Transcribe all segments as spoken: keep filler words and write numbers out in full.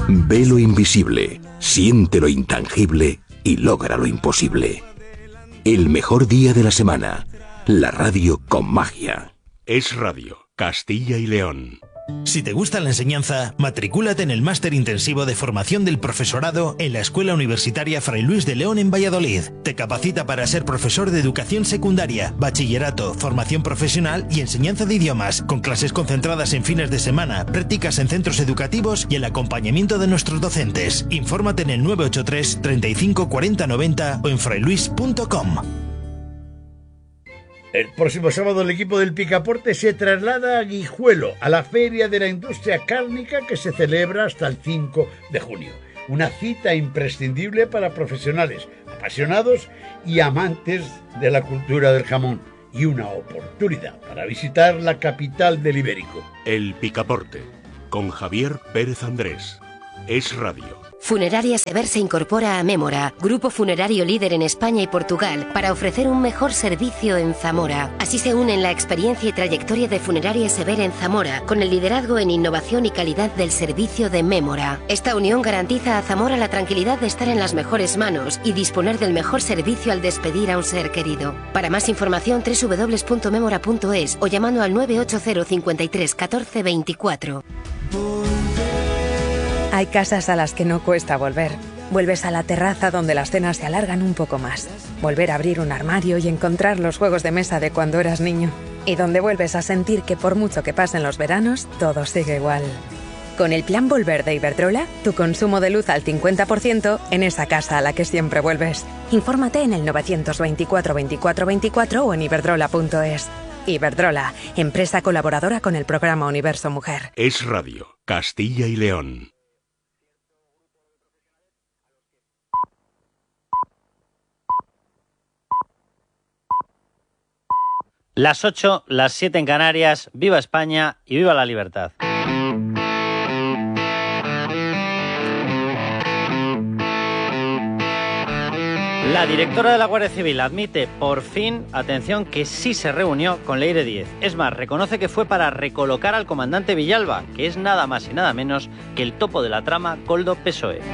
Ve lo invisible, siente lo intangible y logra lo imposible. El mejor día de la semana. La radio con magia. Es Radio, Castilla y León. Si te gusta la enseñanza, matricúlate en el Máster Intensivo de Formación del Profesorado en la Escuela Universitaria Fray Luis de León en Valladolid. Te capacita para ser profesor de educación secundaria, bachillerato, formación profesional y enseñanza de idiomas, con clases concentradas en fines de semana, prácticas en centros educativos y el acompañamiento de nuestros docentes. Infórmate en el nueve ocho tres, treinta y cinco, cuarenta, noventa o en frailuis punto com. El próximo sábado el equipo del Picaporte se traslada a Guijuelo, a la Feria de la Industria Cárnica que se celebra hasta el cinco de junio. Una cita imprescindible para profesionales, apasionados y amantes de la cultura del jamón. Y una oportunidad para visitar la capital del Ibérico. El Picaporte, con Javier Pérez Andrés. Es Radio. Funeraria Sever se incorpora a Mémora, grupo funerario líder en España y Portugal, para ofrecer un mejor servicio en Zamora. Así se unen la experiencia y trayectoria de Funeraria Sever en Zamora, con el liderazgo en innovación y calidad del servicio de Mémora. Esta unión garantiza a Zamora la tranquilidad de estar en las mejores manos y disponer del mejor servicio al despedir a un ser querido. Para más información, doble u doble u doble u punto memora punto es o llamando al nueve ocho cero, cinco tres, uno cuatro, veinticuatro. Hay casas a las que no cuesta volver. Vuelves a la terraza donde las cenas se alargan un poco más. Volver a abrir un armario y encontrar los juegos de mesa de cuando eras niño. Y donde vuelves a sentir que por mucho que pasen los veranos, todo sigue igual. Con el plan Volver de Iberdrola, tu consumo de luz al cincuenta por ciento en esa casa a la que siempre vuelves. Infórmate en el novecientos veinticuatro, veinticuatro, veinticuatro o en iberdrola punto es. Iberdrola, empresa colaboradora con el programa Universo Mujer. Es Radio, Castilla y León. Las ocho, las siete en Canarias. Viva España y viva la libertad. La directora de la Guardia Civil admite, por fin, atención, que sí se reunió con Leire Díez. Es más, reconoce que fue para recolocar al comandante Villalba, que es nada más y nada menos que el topo de la trama Koldo P S O E.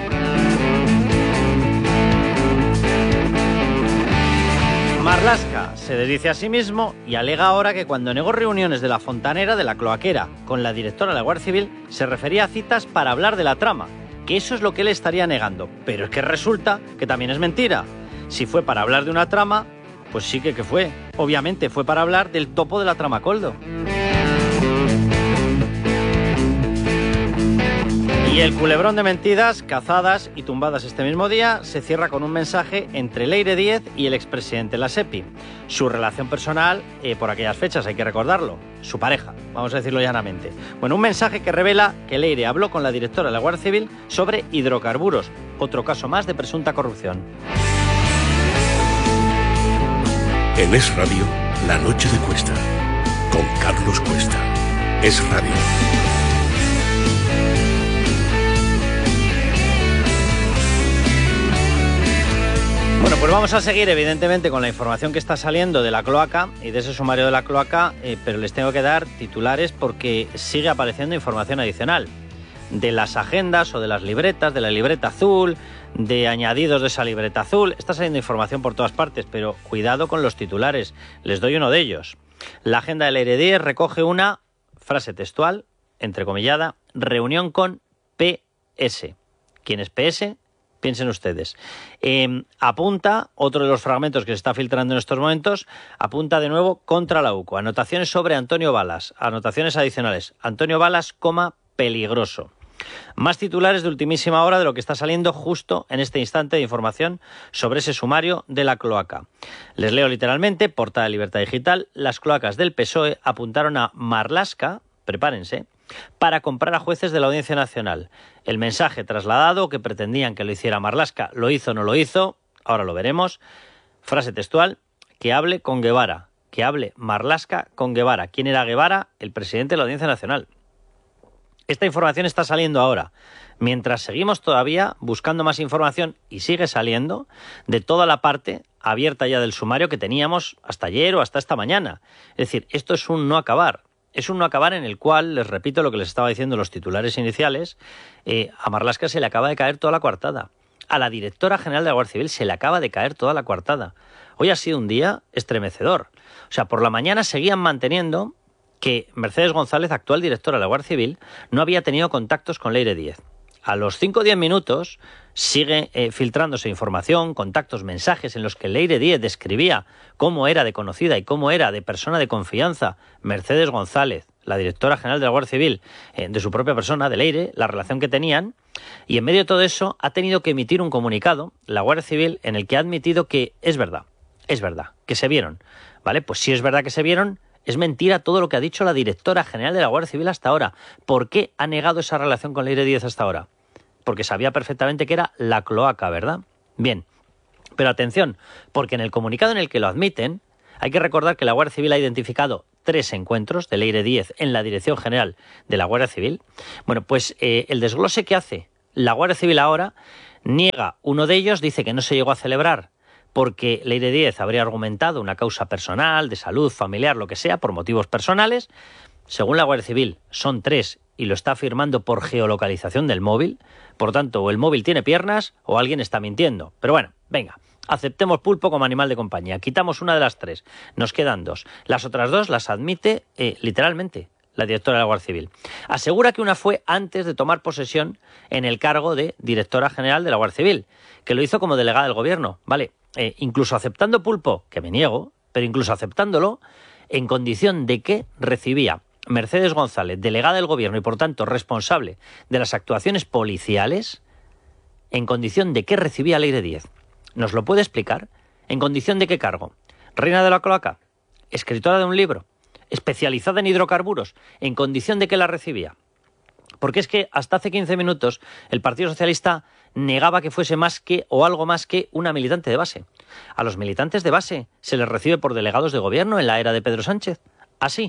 Marlaska se desdice a sí mismo y alega ahora que cuando negó reuniones de la fontanera, de la cloaquera, con la directora de la Guardia Civil, se refería a citas para hablar de la trama, que eso es lo que él estaría negando. Pero es que resulta que también es mentira. Si fue para hablar de una trama, pues sí que, que fue. Obviamente fue para hablar del topo de la trama Koldo. Y el culebrón de mentiras, cazadas y tumbadas este mismo día, se cierra con un mensaje entre Leire Díez y el expresidente de la SEPI. Su relación personal, eh, por aquellas fechas, hay que recordarlo, su pareja, vamos a decirlo llanamente. Bueno, un mensaje que revela que Leire habló con la directora de la Guardia Civil sobre hidrocarburos, otro caso más de presunta corrupción. En Es Radio, La Noche de Cuesta, con Carlos Cuesta. Es Radio. Bueno, pues vamos a seguir evidentemente con la información que está saliendo de la cloaca y de ese sumario de la cloaca, eh, pero les tengo que dar titulares porque sigue apareciendo información adicional. De las agendas o de las libretas, de la libreta azul, de añadidos de esa libreta azul. Está saliendo información por todas partes, pero cuidado con los titulares. Les doy uno de ellos. La agenda de Leire Díez recoge una frase textual, entrecomillada, reunión con P S. ¿Quién es P S? Piensen ustedes. Eh, apunta, otro de los fragmentos que se está filtrando en estos momentos, apunta de nuevo contra la U C O. Anotaciones sobre Antonio Balas. Anotaciones adicionales. Antonio Balas, coma, peligroso. Más titulares de ultimísima hora de lo que está saliendo justo en este instante de información sobre ese sumario de la cloaca. Les leo literalmente, portada de Libertad Digital, las cloacas del P S O E apuntaron a Marlaska, prepárense, para comprar a jueces de la Audiencia Nacional. El mensaje trasladado, que pretendían que lo hiciera Marlaska, lo hizo o no lo hizo, ahora lo veremos. Frase textual, que hable con Guevara, que hable Marlaska con Guevara. ¿Quién era Guevara? El presidente de la Audiencia Nacional. Esta información está saliendo ahora, mientras seguimos todavía buscando más información, y sigue saliendo, de toda la parte abierta ya del sumario que teníamos hasta ayer o hasta esta mañana. Es decir, esto es un no acabar. es un no acabar en el cual, les repito lo que les estaba diciendo en los titulares iniciales, eh, a Marlaska se le acaba de caer toda la coartada. A la directora general de la Guardia Civil se le acaba de caer toda la coartada. Hoy ha sido un día estremecedor. O sea, por la mañana seguían manteniendo que Mercedes González, actual directora de la Guardia Civil, no había tenido contactos con Leire Díez. A los cinco o diez minutos sigue eh, filtrándose información, contactos, mensajes en los que Leire Díez describía cómo era de conocida y cómo era de persona de confianza Mercedes González, la directora general de la Guardia Civil, eh, de su propia persona, de Leire, la relación que tenían, y en medio de todo eso ha tenido que emitir un comunicado, la Guardia Civil, en el que ha admitido que es verdad, es verdad, que se vieron, ¿vale? Pues si es verdad que se vieron, es mentira todo lo que ha dicho la directora general de la Guardia Civil hasta ahora. ¿Por qué ha negado esa relación con Leire Díez hasta ahora? Porque sabía perfectamente que era la cloaca, ¿verdad? Bien, pero atención, porque en el comunicado en el que lo admiten, hay que recordar que la Guardia Civil ha identificado tres encuentros de Leire Díez en la Dirección General de la Guardia Civil. Bueno, pues eh, el desglose que hace la Guardia Civil ahora niega uno de ellos, dice que no se llegó a celebrar porque Leire Díez habría argumentado una causa personal, de salud, familiar, lo que sea, por motivos personales. Según la Guardia Civil, son tres y lo está afirmando por geolocalización del móvil. Por tanto, o el móvil tiene piernas o alguien está mintiendo. Pero bueno, venga, aceptemos pulpo como animal de compañía. Quitamos una de las tres, nos quedan dos. Las otras dos las admite eh, literalmente la directora de la Guardia Civil. Asegura que una fue antes de tomar posesión en el cargo de directora general de la Guardia Civil, que lo hizo como delegada del gobierno. Vale, eh, incluso aceptando pulpo, que me niego, pero incluso aceptándolo, en condición de que recibía Mercedes González, delegada del gobierno y por tanto responsable de las actuaciones policiales, en condición de que recibía Leire Díez. ¿Nos lo puede explicar? ¿En condición de qué cargo? Reina de la cloaca, escritora de un libro, especializada en hidrocarburos, en condición de que la recibía. Porque es que hasta hace quince minutos el Partido Socialista negaba que fuese más que o algo más que una militante de base. A los militantes de base se les recibe por delegados de gobierno en la era de Pedro Sánchez. Así,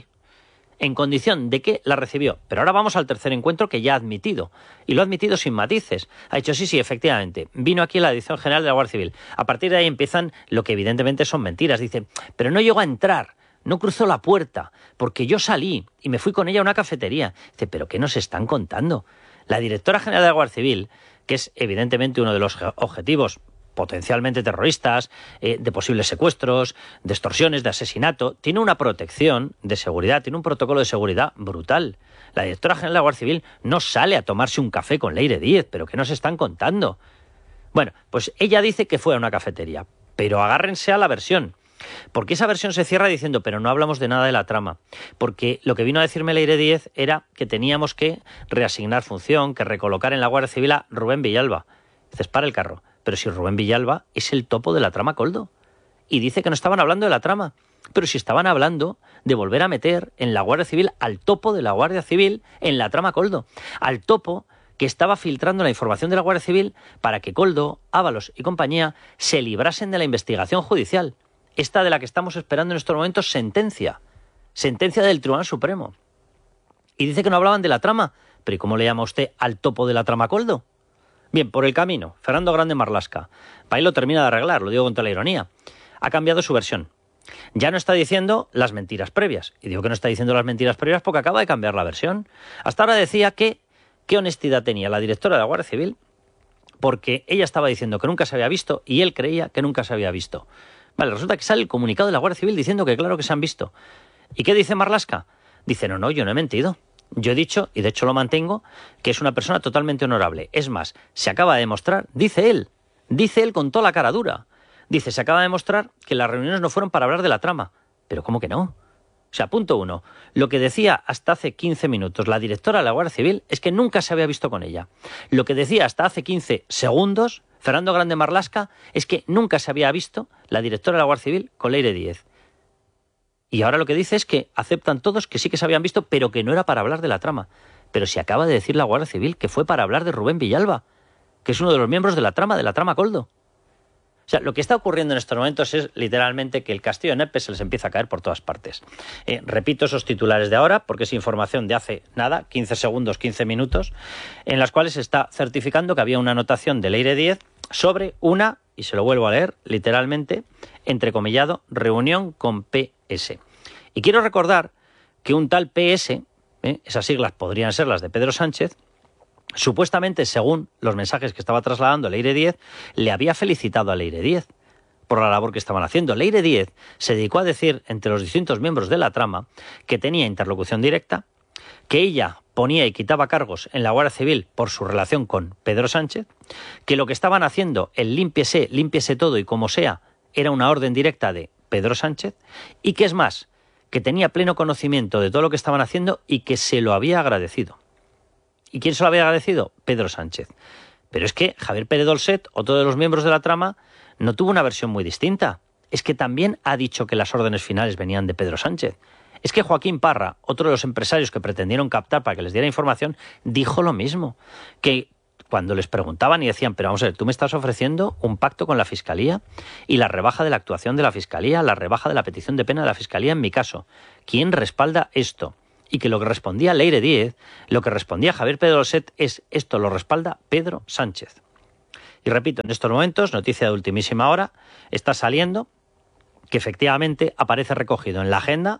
en condición de que la recibió. Pero ahora vamos al tercer encuentro que ya ha admitido. Y lo ha admitido sin matices. Ha dicho sí, sí, efectivamente. Vino aquí la Dirección General de la Guardia Civil. A partir de ahí empiezan lo que evidentemente son mentiras. Dice, pero no llegó a entrar. No cruzó la puerta, porque yo salí y me fui con ella a una cafetería. Dice, ¿pero qué nos están contando? La directora general de la Guardia Civil, que es evidentemente uno de los objetivos potencialmente terroristas, eh, de posibles secuestros, de extorsiones, de asesinato, tiene una protección de seguridad, tiene un protocolo de seguridad brutal. La directora general de la Guardia Civil no sale a tomarse un café con Leire Díez, ¿pero qué nos están contando? Bueno, pues ella dice que fue a una cafetería, pero agárrense a la versión. Porque esa versión se cierra diciendo, pero no hablamos de nada de la trama. Porque lo que vino a decirme Leire Díez era que teníamos que reasignar función, que recolocar en la Guardia Civil a Rubén Villalba. Dices, para el carro. Pero si Rubén Villalba es el topo de la trama Koldo. Y dice que no estaban hablando de la trama. Pero si estaban hablando de volver a meter en la Guardia Civil al topo de la Guardia Civil en la trama Koldo. Al topo que estaba filtrando la información de la Guardia Civil para que Koldo, Ábalos y compañía se librasen de la investigación judicial. Esta de la que estamos esperando en estos momentos, sentencia. Sentencia del Tribunal Supremo. Y dice que no hablaban de la trama. ¿Pero ¿y cómo le llama usted al topo de la trama Koldo? Bien, por el camino, Fernando Grande Marlaska. Para ahí lo termina de arreglar, lo digo con toda la ironía. Ha cambiado su versión. Ya no está diciendo las mentiras previas. Y digo que no está diciendo las mentiras previas porque acaba de cambiar la versión. Hasta ahora decía que qué honestidad tenía la directora de la Guardia Civil porque ella estaba diciendo que nunca se había visto y él creía que nunca se había visto. Vale, resulta que sale el comunicado de la Guardia Civil diciendo que claro que se han visto. ¿Y qué dice Marlaska? Dice, no, no, yo no he mentido. Yo he dicho, y de hecho lo mantengo, que es una persona totalmente honorable. Es más, se acaba de demostrar, dice él, dice él con toda la cara dura. Dice, se acaba de demostrar que las reuniones no fueron para hablar de la trama. ¿Pero cómo que no? O sea, punto uno, lo que decía hasta hace quince minutos la directora de la Guardia Civil es que nunca se había visto con ella. Lo que decía hasta hace quince segundos Fernando Grande Marlaska es que nunca se había visto la directora de la Guardia Civil con Leire Díez. Y ahora lo que dice es que aceptan todos que sí que se habían visto, pero que no era para hablar de la trama. Pero si acaba de decir la Guardia Civil que fue para hablar de Rubén Villalba, que es uno de los miembros de la trama, de la trama Koldo. O sea, lo que está ocurriendo en estos momentos es literalmente que el castillo de naipes se les empieza a caer por todas partes. Eh, repito esos titulares de ahora, porque es información de hace nada, quince segundos, quince minutos, en las cuales se está certificando que había una anotación de Leire Díez sobre una, y se lo vuelvo a leer, literalmente, entrecomillado, reunión con P S. Y quiero recordar que un tal P S, ¿eh? esas siglas podrían ser las de Pedro Sánchez, supuestamente, según los mensajes que estaba trasladando Leire Díez, le había felicitado a Leire Díez por la labor que estaban haciendo. Leire Díez se dedicó a decir entre los distintos miembros de la trama que tenía interlocución directa, que ella ponía y quitaba cargos en la Guardia Civil por su relación con Pedro Sánchez, que lo que estaban haciendo, el límpiese, límpiese todo y como sea, era una orden directa de Pedro Sánchez, y que es más, que tenía pleno conocimiento de todo lo que estaban haciendo y que se lo había agradecido. ¿Y quién se lo había agradecido? Pedro Sánchez. Pero es que Javier Pérez Dolcet, otro de los miembros de la trama, no tuvo una versión muy distinta. Es que también ha dicho que las órdenes finales venían de Pedro Sánchez. Es que Joaquín Parra, otro de los empresarios que pretendieron captar para que les diera información, dijo lo mismo. Que cuando les preguntaban y decían, pero vamos a ver, tú me estás ofreciendo un pacto con la Fiscalía y la rebaja de la actuación de la Fiscalía, la rebaja de la petición de pena de la Fiscalía en mi caso. ¿Quién respalda esto? Y que lo que respondía Leire Díez, lo que respondía Javier Pérez Dolcet es, esto lo respalda Pedro Sánchez. Y repito, en estos momentos, noticia de ultimísima hora, está saliendo que efectivamente aparece recogido en la agenda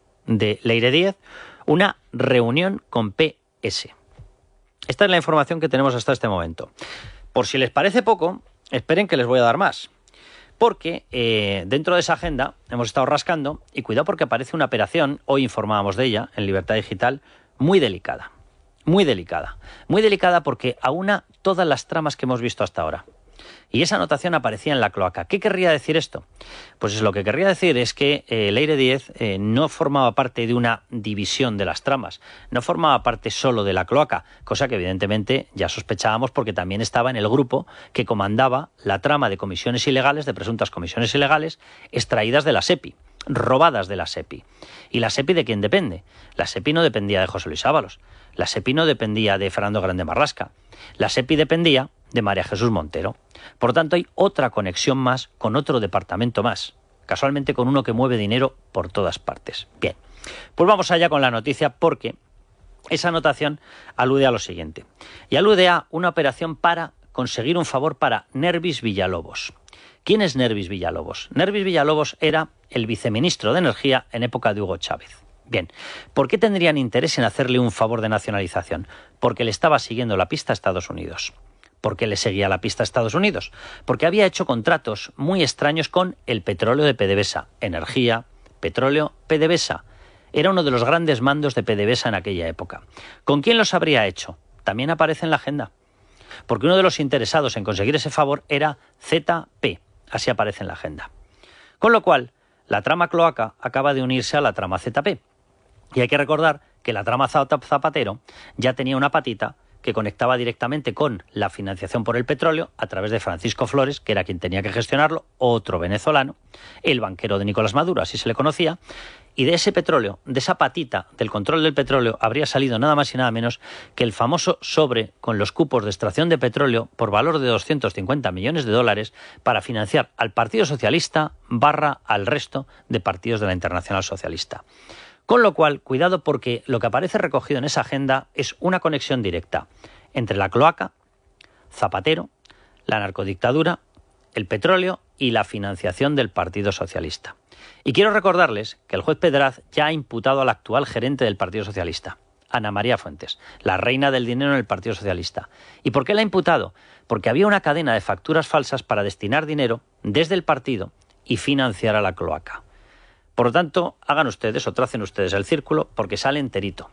de Leire Díez una reunión con P S. Esta es la información que tenemos hasta este momento. Por si les parece poco, esperen que les voy a dar más. Porque eh, dentro de esa agenda hemos estado rascando y cuidado porque aparece una operación, hoy informábamos de ella en Libertad Digital, muy delicada. Muy delicada. Muy delicada porque aúna todas las tramas que hemos visto hasta ahora. Y esa anotación aparecía en la cloaca. ¿Qué querría decir esto? Pues lo que querría decir es que eh, Leire Díez eh, no formaba parte de una división de las tramas, no formaba parte solo de la cloaca, cosa que evidentemente ya sospechábamos porque también estaba en el grupo que comandaba la trama de comisiones ilegales, de presuntas comisiones ilegales, extraídas de la SEPI, robadas de la SEPI. ¿Y la SEPI de quién depende? La SEPI no dependía de José Luis Ábalos, la SEPI no dependía de Fernando Grande Marlasca, la SEPI dependía de María Jesús Montero. Por tanto, hay otra conexión más con otro departamento más, casualmente con uno que mueve dinero por todas partes. Bien, pues vamos allá con la noticia porque esa anotación alude a lo siguiente. Y alude a una operación para conseguir un favor para Nervis Villalobos. ¿Quién es Nervis Villalobos? Nervis Villalobos era el viceministro de Energía en época de Hugo Chávez. Bien, ¿por qué tendrían interés en hacerle un favor de nacionalización? Porque le estaba siguiendo la pista a Estados Unidos. ¿Por qué le seguía la pista a Estados Unidos? Porque había hecho contratos muy extraños con el petróleo de PDVSA. Energía, petróleo, PDVSA. Era uno de los grandes mandos de PDVSA en aquella época. ¿Con quién los habría hecho? También aparece en la agenda. Porque uno de los interesados en conseguir ese favor era Z P. Así aparece en la agenda. Con lo cual, la trama cloaca acaba de unirse a la trama Z P. Y hay que recordar que la trama Zapatero ya tenía una patita que conectaba directamente con la financiación por el petróleo a través de Francisco Flores, que era quien tenía que gestionarlo, otro venezolano, el banquero de Nicolás Maduro, así se le conocía, y de ese petróleo, de esa patita del control del petróleo, habría salido nada más y nada menos que el famoso sobre con los cupos de extracción de petróleo por valor de doscientos cincuenta millones de dólares para financiar al Partido Socialista barra al resto de partidos de la Internacional Socialista. Con lo cual, cuidado porque lo que aparece recogido en esa agenda es una conexión directa entre la cloaca, Zapatero, la narcodictadura, el petróleo y la financiación del Partido Socialista. Y quiero recordarles que el juez Pedraz ya ha imputado al actual gerente del Partido Socialista, Ana María Fuentes, la reina del dinero en el Partido Socialista. ¿Y por qué la ha imputado? Porque había una cadena de facturas falsas para destinar dinero desde el partido y financiar a la cloaca. Por lo tanto, hagan ustedes o tracen ustedes el círculo porque sale enterito.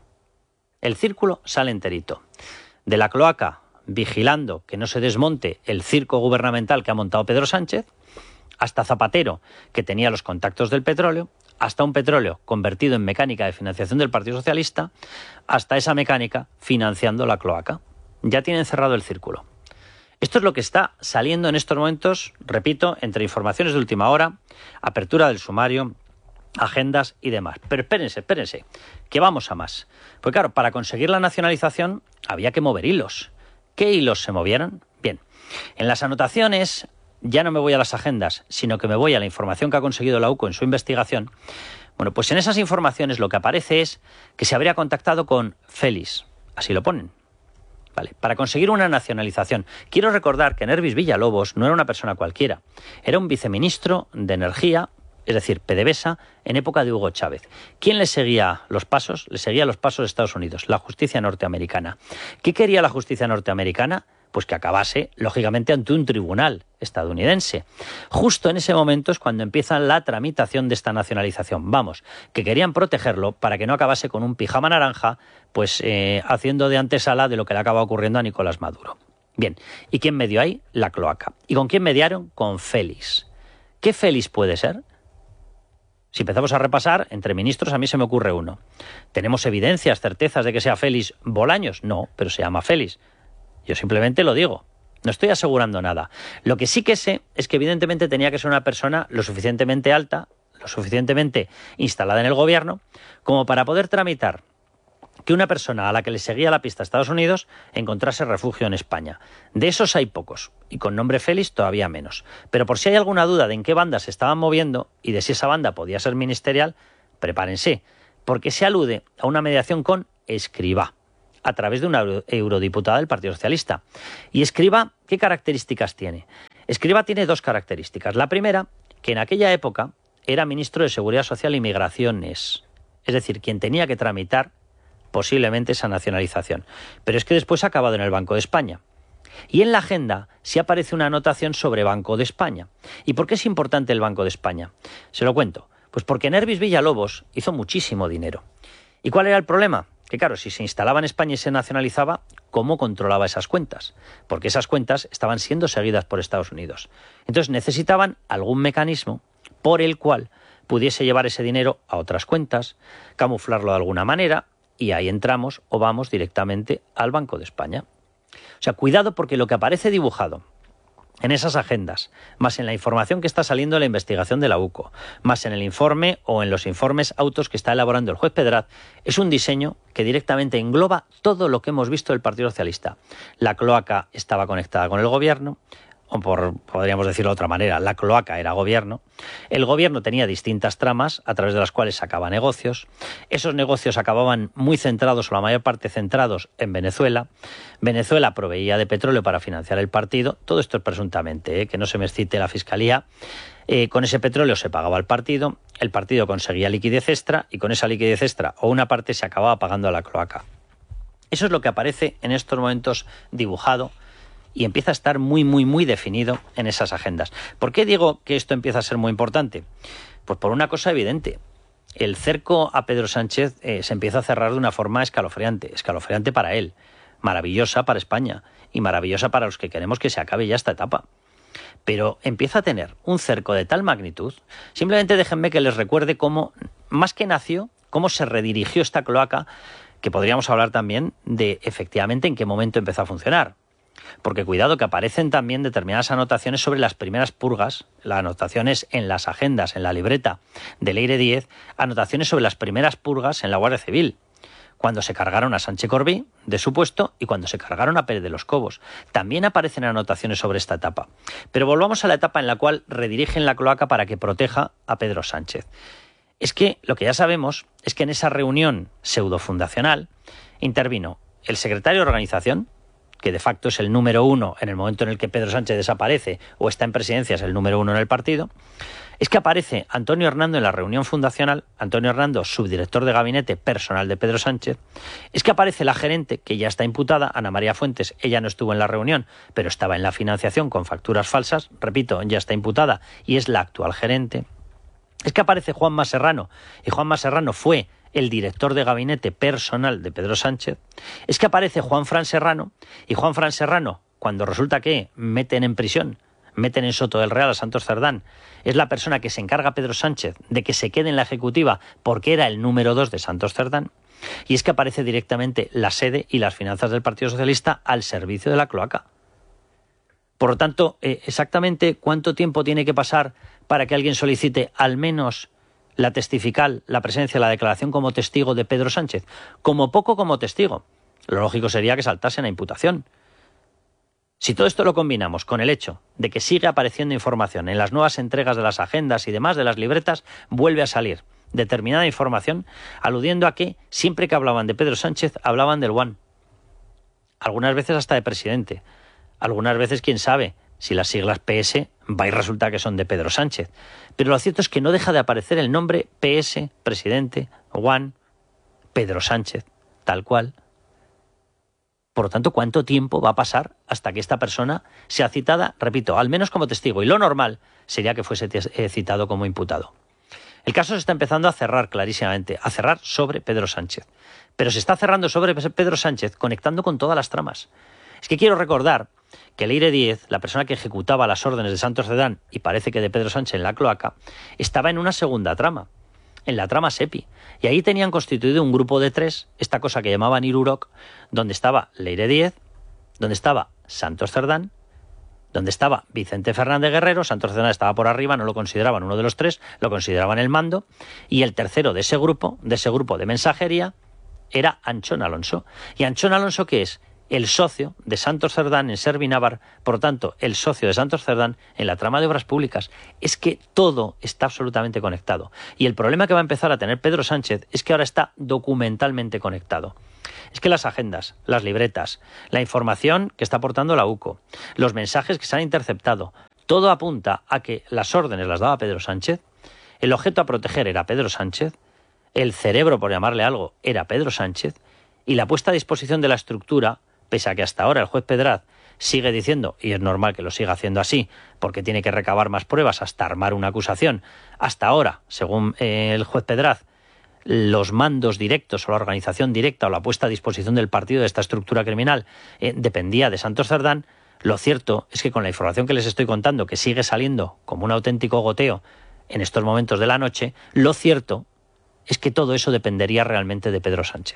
El círculo sale enterito. De la cloaca, vigilando que no se desmonte el circo gubernamental que ha montado Pedro Sánchez, hasta Zapatero, que tenía los contactos del petróleo, hasta un petróleo convertido en mecánica de financiación del Partido Socialista, hasta esa mecánica financiando la cloaca. Ya tienen cerrado el círculo. Esto es lo que está saliendo en estos momentos, repito, entre informaciones de última hora, apertura del sumario, agendas y demás. Pero espérense, espérense, que vamos a más. Pues claro, para conseguir la nacionalización había que mover hilos. ¿Qué hilos se movieron? Bien, en las anotaciones ya no me voy a las agendas, sino que me voy a la información que ha conseguido la U C O en su investigación. Bueno, pues en esas informaciones lo que aparece es que se habría contactado con Félix, así lo ponen. Vale, para conseguir una nacionalización. Quiero recordar que Nervis Villalobos no era una persona cualquiera, era un viceministro de Energía es decir, PDVSA, en época de Hugo Chávez. ¿Quién le seguía los pasos? Le seguía los pasos de Estados Unidos, la justicia norteamericana. ¿Qué quería la justicia norteamericana? Pues que acabase, lógicamente, ante un tribunal estadounidense. Justo en ese momento es cuando empieza la tramitación de esta nacionalización. Vamos, que querían protegerlo para que no acabase con un pijama naranja, pues eh, haciendo de antesala de lo que le acaba ocurriendo a Nicolás Maduro. Bien, ¿y quién medió ahí? La cloaca. ¿Y con quién mediaron? Con Félix. ¿Qué Félix puede ser? Si empezamos a repasar, entre ministros a mí se me ocurre uno. ¿Tenemos evidencias, certezas de que sea Félix Bolaños? No, pero se llama Félix. Yo simplemente lo digo. No estoy asegurando nada. Lo que sí que sé es que evidentemente tenía que ser una persona lo suficientemente alta, lo suficientemente instalada en el gobierno, como para poder tramitar que una persona a la que le seguía la pista a Estados Unidos encontrase refugio en España. De esos hay pocos, y con nombre Félix todavía menos. Pero por si hay alguna duda de en qué banda se estaban moviendo y de si esa banda podía ser ministerial, prepárense, porque se alude a una mediación con Escrivá, a través de una eurodiputada del Partido Socialista. ¿Y Escrivá qué características tiene? Escrivá tiene dos características. La primera, que en aquella época era ministro de Seguridad Social y Migraciones, es decir, quien tenía que tramitar posiblemente esa nacionalización. Pero es que después ha acabado en el Banco de España. Y en la agenda sí aparece una anotación sobre Banco de España. ¿Y por qué es importante el Banco de España? Se lo cuento. Pues porque Nervis Villalobos hizo muchísimo dinero. ¿Y cuál era el problema? Que claro, si se instalaba en España y se nacionalizaba, ¿cómo controlaba esas cuentas? Porque esas cuentas estaban siendo seguidas por Estados Unidos. Entonces necesitaban algún mecanismo por el cual pudiese llevar ese dinero a otras cuentas, camuflarlo de alguna manera, y ahí entramos o vamos directamente al Banco de España. O sea, cuidado, porque lo que aparece dibujado en esas agendas, más en la información que está saliendo de la investigación de la U C O, más en el informe o en los informes autos que está elaborando el juez Pedraz, es un diseño que directamente engloba todo lo que hemos visto del Partido Socialista. La cloaca estaba conectada con el gobierno, o por, podríamos decirlo de otra manera, la cloaca era gobierno. El gobierno tenía distintas tramas a través de las cuales sacaba negocios. Esos negocios acababan muy centrados, o la mayor parte centrados, en Venezuela. Venezuela proveía de petróleo para financiar el partido. Todo esto es presuntamente, ¿eh? Que no se me excite la Fiscalía. Eh, con ese petróleo se pagaba el partido, el partido conseguía liquidez extra y con esa liquidez extra o una parte se acababa pagando a la cloaca. Eso es lo que aparece en estos momentos dibujado y empieza a estar muy, muy, muy definido en esas agendas. ¿Por qué digo que esto empieza a ser muy importante? Pues por una cosa evidente. El cerco a Pedro Sánchez eh, se empieza a cerrar de una forma escalofriante, escalofriante para él, maravillosa para España y maravillosa para los que queremos que se acabe ya esta etapa. Pero empieza a tener un cerco de tal magnitud, simplemente déjenme que les recuerde cómo, más que nació, cómo se redirigió esta cloaca, que podríamos hablar también de efectivamente en qué momento empezó a funcionar. Porque cuidado, que aparecen también determinadas anotaciones sobre las primeras purgas, las anotaciones en las agendas, en la libreta de Leire Díez, anotaciones sobre las primeras purgas en la Guardia Civil, cuando se cargaron a Sánchez Corbí de su puesto y cuando se cargaron a Pérez de los Cobos. También aparecen anotaciones sobre esta etapa. Pero volvamos a la etapa en la cual redirigen la cloaca para que proteja a Pedro Sánchez. Es que lo que ya sabemos es que en esa reunión pseudofundacional intervino el secretario de organización, que de facto es el número uno en el momento en el que Pedro Sánchez desaparece o está en presidencia, es el número uno en el partido. Es que aparece Antonio Hernando en la reunión fundacional, Antonio Hernando, subdirector de gabinete personal de Pedro Sánchez. Es que aparece la gerente, que ya está imputada, Ana María Fuentes. Ella no estuvo en la reunión, pero estaba en la financiación con facturas falsas. Repito, ya está imputada y es la actual gerente. Es que aparece Juanma Serrano, y Juanma Serrano fue el director de gabinete personal de Pedro Sánchez. Es que aparece Juanfran Serrano, y Juanfran Serrano, cuando resulta que meten en prisión, meten en Soto del Real a Santos Cerdán, es la persona que se encarga a Pedro Sánchez de que se quede en la ejecutiva porque era el número dos de Santos Cerdán. Y es que aparece directamente la sede y las finanzas del Partido Socialista al servicio de la cloaca. Por lo tanto, eh, exactamente cuánto tiempo tiene que pasar para que alguien solicite al menos la testifical, la presencia, la declaración como testigo de Pedro Sánchez. Como poco como testigo. Lo lógico sería que saltasen a imputación. Si todo esto lo combinamos con el hecho de que sigue apareciendo información en las nuevas entregas de las agendas y demás de las libretas, vuelve a salir determinada información aludiendo a que siempre que hablaban de Pedro Sánchez hablaban del One. Algunas veces hasta de presidente. Algunas veces, quién sabe, si las siglas P S va y resulta que son de Pedro Sánchez. Pero lo cierto es que no deja de aparecer el nombre P S, presidente, Juan, Pedro Sánchez, tal cual. Por lo tanto, ¿cuánto tiempo va a pasar hasta que esta persona sea citada, repito, al menos como testigo? Y lo normal sería que fuese citado como imputado. El caso se está empezando a cerrar clarísimamente, a cerrar sobre Pedro Sánchez. Pero se está cerrando sobre Pedro Sánchez conectando con todas las tramas. Es que quiero recordar que Leire Díez, la persona que ejecutaba las órdenes de Santos Cerdán y parece que de Pedro Sánchez en la cloaca, estaba en una segunda trama, en la trama SEPI. Y ahí tenían constituido un grupo de tres, esta cosa que llamaban Irurok, donde estaba Leire Díez, donde estaba Santos Cerdán, donde estaba Vicente Fernández Guerrero. Santos Cerdán estaba por arriba, no lo consideraban uno de los tres, lo consideraban el mando, y el tercero de ese grupo, de ese grupo de mensajería, era Anchón Alonso. ¿Y Anchón Alonso qué es? El socio de Santos Cerdán en Servinávar, por lo tanto, el socio de Santos Cerdán en la trama de obras públicas. Es que todo está absolutamente conectado. Y el problema que va a empezar a tener Pedro Sánchez es que ahora está documentalmente conectado. Es que las agendas, las libretas, la información que está aportando la U C O, los mensajes que se han interceptado, todo apunta a que las órdenes las daba Pedro Sánchez, el objeto a proteger era Pedro Sánchez, el cerebro, por llamarle algo, era Pedro Sánchez, y la puesta a disposición de la estructura, pese a que hasta ahora el juez Pedraz sigue diciendo, y es normal que lo siga haciendo así, porque tiene que recabar más pruebas hasta armar una acusación, hasta ahora, según eh, el juez Pedraz, los mandos directos o la organización directa o la puesta a disposición del partido de esta estructura criminal eh, dependía de Santos Cerdán. Lo cierto es que con la información que les estoy contando, que sigue saliendo como un auténtico goteo en estos momentos de la noche, lo cierto es que todo eso dependería realmente de Pedro Sánchez.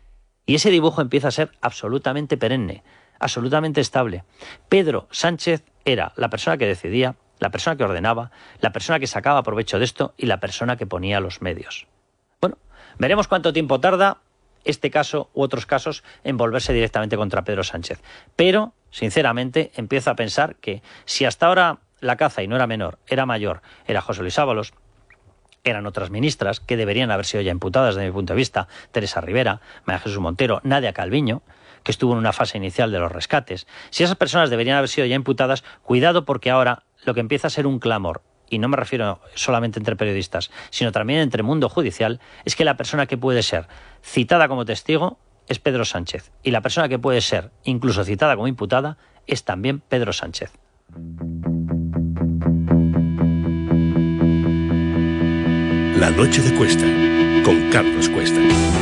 Y ese dibujo empieza a ser absolutamente perenne, absolutamente estable. Pedro Sánchez era la persona que decidía, la persona que ordenaba, la persona que sacaba provecho de esto y la persona que ponía los medios. Bueno, veremos cuánto tiempo tarda este caso u otros casos en volverse directamente contra Pedro Sánchez. Pero, sinceramente, empiezo a pensar que si hasta ahora la caza, y no era menor, era mayor, era José Luis Ábalos, eran otras ministras que deberían haber sido ya imputadas desde mi punto de vista, Teresa Rivera, María Jesús Montero, Nadia Calviño, que estuvo en una fase inicial de los rescates. Si esas personas deberían haber sido ya imputadas, cuidado, porque ahora lo que empieza a ser un clamor, y no me refiero solamente entre periodistas, sino también entre mundo judicial, es que la persona que puede ser citada como testigo es Pedro Sánchez, y la persona que puede ser incluso citada como imputada es también Pedro Sánchez. La noche de Cuesta, con Carlos Cuesta.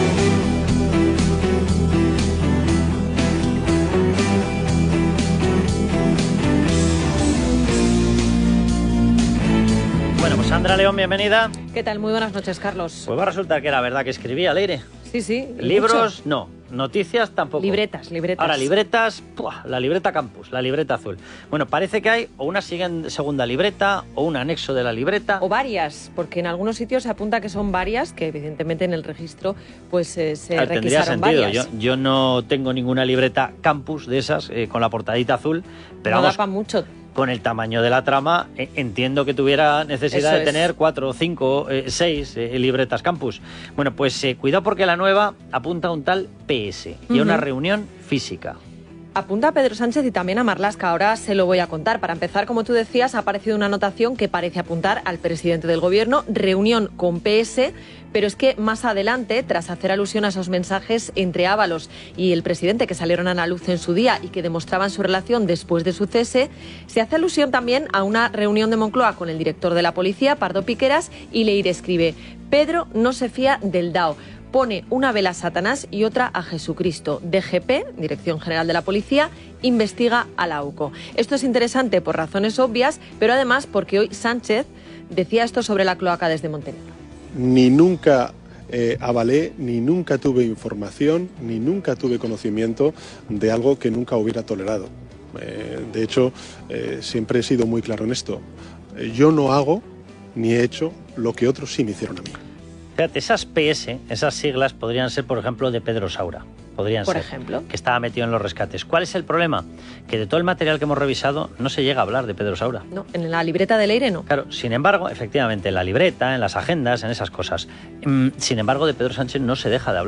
Bueno, pues Sandra León, bienvenida. ¿Qué tal? Muy buenas noches, Carlos. Pues va a resultar que era verdad que escribía, Leire. Sí, sí. Libros, mucho. no. Noticias tampoco. Libretas, libretas. Ahora, libretas, ¡puah! La libreta campus, la libreta azul. Bueno, parece que hay o una segunda libreta o un anexo de la libreta. O varias, porque en algunos sitios se apunta que son varias, que evidentemente en el registro pues eh, se ver, requisaron sentido. varias. Yo, yo no tengo ninguna libreta campus de esas eh, con la portadita azul, pero no vamos, da para mucho. Con el tamaño de la trama, eh, entiendo que tuviera necesidad Eso de es. tener cuatro, cinco, eh, seis eh, libretas campus. Bueno, pues eh, cuidado, porque la nueva apunta a un tal P S y a una Ujú. reunión física. Apunta a Pedro Sánchez y también a Marlaska. Ahora se lo voy a contar. Para empezar, como tú decías, ha aparecido una anotación que parece apuntar al presidente del gobierno, reunión con P S, pero es que más adelante, tras hacer alusión a esos mensajes entre Ábalos y el presidente que salieron a la luz en su día y que demostraban su relación después de su cese, se hace alusión también a una reunión de Moncloa con el director de la policía, Pardo Piqueras, y Leire escribe: Pedro no se fía del D A O. Pone una vela a Satanás y otra a Jesucristo. D G P, Dirección General de la Policía, investiga a la U C O. Esto es interesante por razones obvias, pero además porque hoy Sánchez decía esto sobre la cloaca desde Montenegro. Ni nunca eh, avalé, ni nunca tuve información, ni nunca tuve conocimiento de algo que nunca hubiera tolerado. Eh, de hecho, eh, siempre he sido muy claro en esto. Eh, yo no hago ni he hecho lo que otros sí me hicieron a mí. Fíjate, esas P S, esas siglas podrían ser, por ejemplo, de Pedro Saura. Podrían Por ser. ejemplo. Que estaba metido en los rescates. ¿Cuál es el problema? Que de todo el material que hemos revisado no se llega a hablar de Pedro Saura. No, en la libreta de Leire no. Claro, sin embargo, efectivamente, en la libreta, en las agendas, en esas cosas. Mm, Sin embargo, de Pedro Sánchez no se deja de hablar.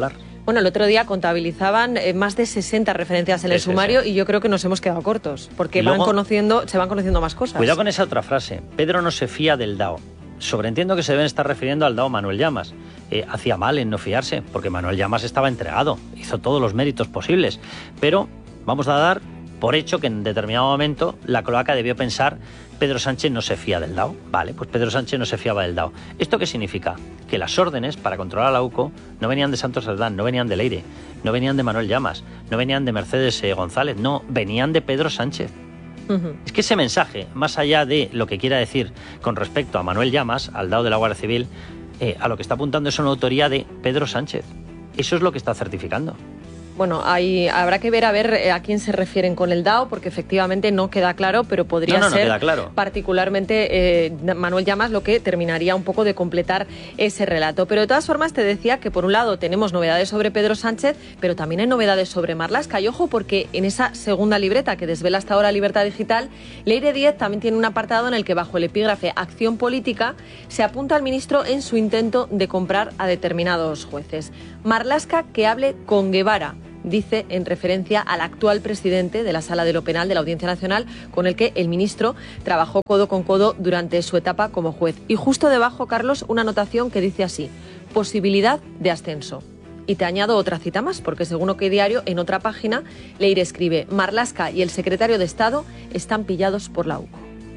Bueno, el otro día contabilizaban eh, más de sesenta referencias en el sí, sumario sí, sí. y yo creo que nos hemos quedado cortos, porque luego, van conociendo, se van conociendo más cosas. Cuidado con esa otra frase. Pedro no se fía del D A O. Sobreentiendo que se deben estar refiriendo al D A O Manuel Llamas. Eh, hacía mal en no fiarse, porque Manuel Llamas estaba entregado, hizo todos los méritos posibles. Pero vamos a dar por hecho que en determinado momento la cloaca debió pensar: Pedro Sánchez no se fía del D A O. Vale, pues Pedro Sánchez no se fiaba del D A O. ¿Esto qué significa? Que las órdenes para controlar a la U C O no venían de Santos Cerdán, no venían de Leire, no venían de Manuel Llamas, no venían de Mercedes eh, González, no, venían de Pedro Sánchez. Uh-huh. Es que ese mensaje, más allá de lo que quiera decir con respecto a Manuel Llamas, al D A O de la Guardia Civil, eh, a lo que está apuntando es una autoría de Pedro Sánchez. Eso es lo que está certificando. Bueno, hay, habrá que ver a ver a quién se refieren con el D A O, porque efectivamente no queda claro, pero podría no, no, no ser queda claro. particularmente eh, Manuel Llamas lo que terminaría un poco de completar ese relato. Pero de todas formas te decía que por un lado tenemos novedades sobre Pedro Sánchez, pero también hay novedades sobre Marlaska. Y ojo, porque en esa segunda libreta que desvela hasta ahora Libertad Digital, Leire Díez también tiene un apartado en el que bajo el epígrafe Acción Política se apunta al ministro en su intento de comprar a determinados jueces. Marlaska que hable con Guevara, dice en referencia al actual presidente de la Sala de lo Penal de la Audiencia Nacional, con el que el ministro trabajó codo con codo durante su etapa como juez. Y justo debajo, Carlos, una anotación que dice así: posibilidad de ascenso. Y te añado otra cita más, porque según OK Diario, en otra página, Leire escribe: Marlaska y el secretario de Estado están pillados por la U C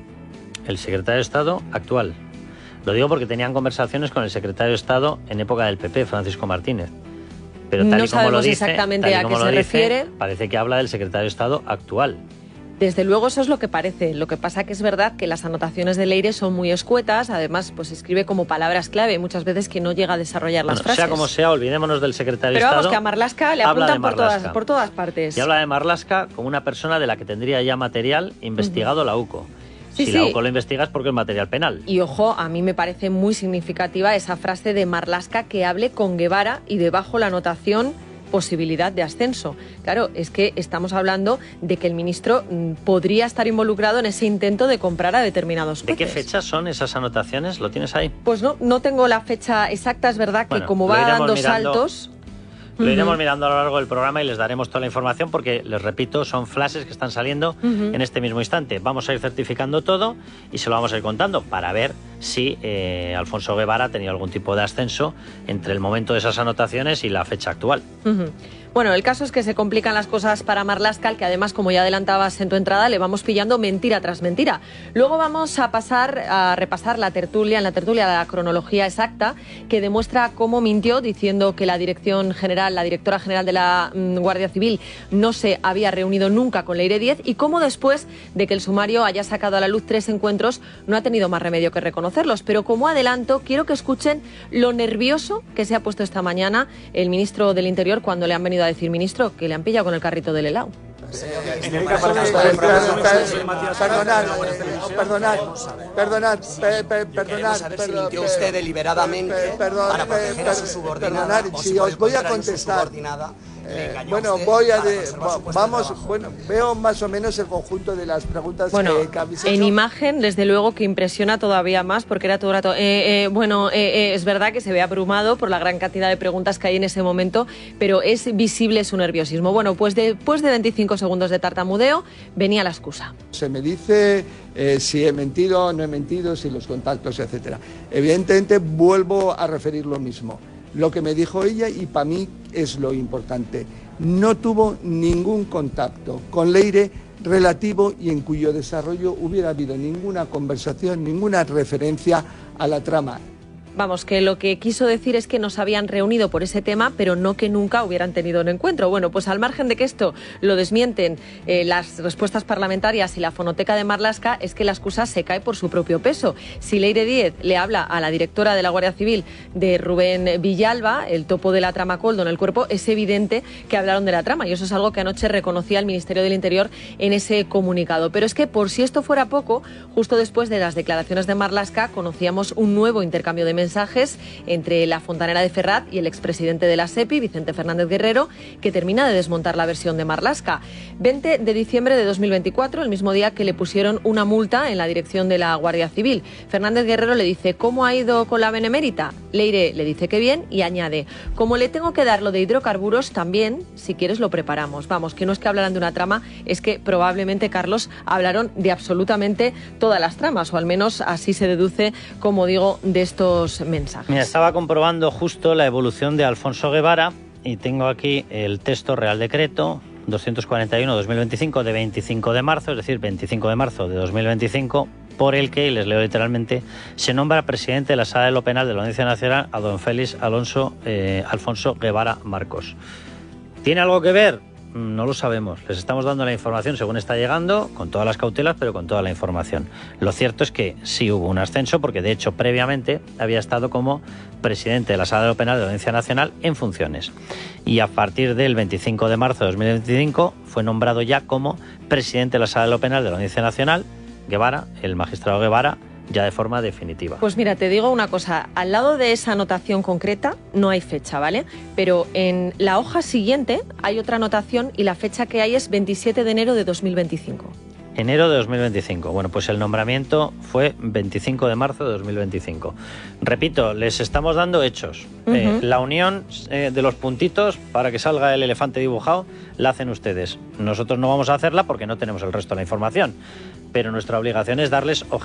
O. El secretario de Estado actual. Lo digo porque tenían conversaciones con el secretario de Estado en época del P P, Francisco Martínez. Pero tal no y como sabemos lo dice, exactamente tal y a como qué lo se dice, refiere. Parece que habla del secretario de Estado actual. Desde luego eso es lo que parece. Lo que pasa que es verdad que las anotaciones de Leire son muy escuetas. Además, pues escribe como palabras clave, muchas veces que no llega a desarrollar las bueno, frases. Sea como sea, olvidémonos del secretario Pero de Estado. Pero vamos, que a Marlaska le apuntan por todas, por todas partes. Y habla de Marlaska como una persona de la que tendría ya material investigado uh-huh. la U C O. Sí, si sí. la U C O lo investiga es porque es material penal. Y ojo, a mí me parece muy significativa esa frase de Marlaska que hable con Guevara y debajo la anotación posibilidad de ascenso. Claro, es que estamos hablando de que el ministro mm, podría estar involucrado en ese intento de comprar a determinados jueces. ¿De qué fecha son esas anotaciones? ¿Lo tienes ahí? Pues no, no tengo la fecha exacta, es verdad que bueno, como va dando mirando. saltos... Lo iremos mirando a lo largo del programa y les daremos toda la información porque, les repito, son flashes que están saliendo uh-huh. en este mismo instante. Vamos a ir certificando todo y se lo vamos a ir contando para ver si eh, Alfonso Guevara ha tenido algún tipo de ascenso entre el momento de esas anotaciones y la fecha actual. Uh-huh. Bueno, el caso es que se complican las cosas para Marlaska, que además, como ya adelantabas en tu entrada, le vamos pillando mentira tras mentira. Luego vamos a pasar a repasar la tertulia, en la tertulia la cronología exacta, que demuestra cómo mintió diciendo que la dirección general, la directora general de la mm, Guardia Civil no se había reunido nunca con Leire Díez y cómo después de que el sumario haya sacado a la luz tres encuentros no ha tenido más remedio que reconocerlos. Pero como adelanto, quiero que escuchen lo nervioso que se ha puesto esta mañana el ministro del Interior cuando le han venido a decir: ministro, que le han pillado con el carrito del helado. En el caso de... Perdonad, perdonad, perdonad, perdonad. ¿Se mintió usted deliberadamente para proteger a su subordinada? Si os voy a contestar... Eh, bueno, voy a de, vamos, bueno, veo más o menos el conjunto de las preguntas bueno, que, que habéis hecho. En imagen, desde luego que impresiona todavía más porque era todo el rato. Eh, eh, bueno, eh, eh, es verdad que se ve abrumado por la gran cantidad de preguntas que hay en ese momento, pero es visible su nerviosismo. Bueno, pues después de veinticinco segundos de tartamudeo venía la excusa. Se me dice eh, si he mentido o no he mentido, si los contactos, etcétera. Evidentemente vuelvo a referir lo mismo. Lo que me dijo ella, y para mí es lo importante, no tuvo ningún contacto con Leire relativo y en cuyo desarrollo hubiera habido ninguna conversación, ninguna referencia a la trama. Vamos, que lo que quiso decir es que no se habían reunido por ese tema, pero no que nunca hubieran tenido un encuentro. Bueno, pues al margen de que esto lo desmienten eh, las respuestas parlamentarias y la fonoteca de Marlaska, es que la excusa se cae por su propio peso. Si Leire Díez le habla a la directora de la Guardia Civil de Rubén Villalba, el topo de la trama Coldo en el cuerpo, es evidente que hablaron de la trama y eso es algo que anoche reconocía el Ministerio del Interior en ese comunicado. Pero es que por si esto fuera poco, justo después de las declaraciones de Marlaska conocíamos un nuevo intercambio de mensajes mensajes entre la fontanera de Ferraz y el expresidente de la SEPI, Vicente Fernández Guerrero, que termina de desmontar la versión de Marlaska. veinte de diciembre de dos mil veinticuatro, el mismo día que le pusieron una multa en la dirección de la Guardia Civil. Fernández Guerrero le dice: ¿cómo ha ido con la Benemérita? Leire le dice que bien y añade: como le tengo que dar lo de hidrocarburos, también, si quieres, lo preparamos. Vamos, que no es que hablaran de una trama, es que probablemente, Carlos, hablaron de absolutamente todas las tramas, o al menos así se deduce, como digo, de estos mensajes. Mira, estaba comprobando justo la evolución de Alfonso Guevara y tengo aquí el texto Real Decreto doscientos cuarenta y uno barra dos mil veinticinco de veinticinco de marzo, es decir, veinticinco de marzo de dos mil veinticinco, por el que, y les leo literalmente, se nombra presidente de la Sala de lo Penal de la Audiencia Nacional a don Félix Alonso eh, Alfonso Guevara Marcos. ¿Tiene algo que ver? No lo sabemos. Les estamos dando la información según está llegando, con todas las cautelas, pero con toda la información. Lo cierto es que sí hubo un ascenso, porque de hecho previamente había estado como presidente de la Sala de lo Penal de la Audiencia Nacional en funciones. Y a partir del veinticinco de marzo de dos mil veinticinco fue nombrado ya como presidente de la Sala de lo Penal de la Audiencia Nacional, Guevara, el magistrado Guevara, ya de forma definitiva. Pues mira, te digo una cosa, al lado de esa anotación concreta no hay fecha, ¿vale? Pero en la hoja siguiente hay otra anotación y la fecha que hay es veintisiete de enero de dos mil veinticinco. Enero de dos mil veinticinco. Bueno, pues el nombramiento fue veinticinco de marzo de dos mil veinticinco. Repito, les estamos dando hechos. Uh-huh. Eh, la unión eh, de los puntitos para que salga el elefante dibujado la hacen ustedes. Nosotros no vamos a hacerla porque no tenemos el resto de la información. Pero nuestra obligación es darles